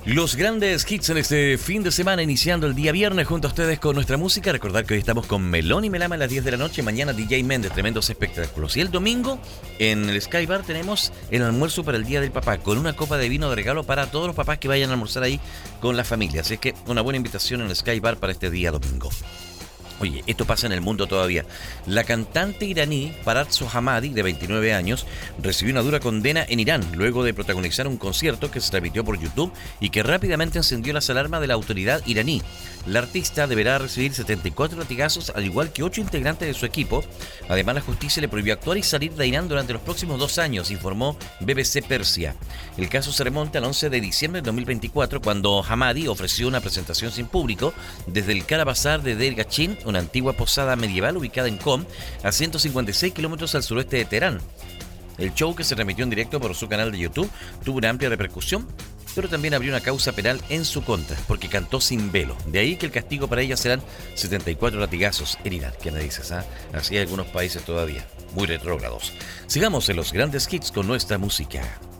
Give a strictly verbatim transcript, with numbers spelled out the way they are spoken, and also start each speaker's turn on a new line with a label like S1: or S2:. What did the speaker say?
S1: Los grandes hits en este fin de semana, iniciando el día viernes junto a ustedes con nuestra música. Recordar que hoy estamos con Melón y Melama a las diez de la noche. Mañana D J Méndez, tremendos espectáculos. Y el domingo en el Sky Bar tenemos el almuerzo para el Día del Papá, con una copa de vino de regalo para todos los papás que vayan a almorzar ahí con la familia. Así es que una buena invitación en el Sky Bar para este día domingo. Oye, esto pasa en el mundo todavía. La cantante iraní Parazzo Hamadi, de veintinueve años, recibió una dura condena en Irán luego de protagonizar un concierto que se transmitió por YouTube y que rápidamente encendió las alarmas de la autoridad iraní. La artista deberá recibir setenta y cuatro latigazos, al igual que ocho integrantes de su equipo. Además, la justicia le prohibió actuar y salir de Irán durante los próximos dos años, informó B B C Persia. El caso se remonta al once de diciembre de dos mil veinticuatro, cuando Hamadi ofreció una presentación sin público desde el Kara Bazar de Deir Gachin, una antigua posada medieval ubicada en Qom, a ciento cincuenta y seis kilómetros al suroeste de Teherán. El show, que se transmitió en directo por su canal de YouTube, tuvo una amplia repercusión, pero también abrió una causa penal en su contra, porque cantó sin velo. De ahí que el castigo para ella serán setenta y cuatro latigazos en Irán. ¿Qué me dices? Ah? Así hay algunos países todavía, muy retrógrados. Sigamos en los grandes hits con nuestra música.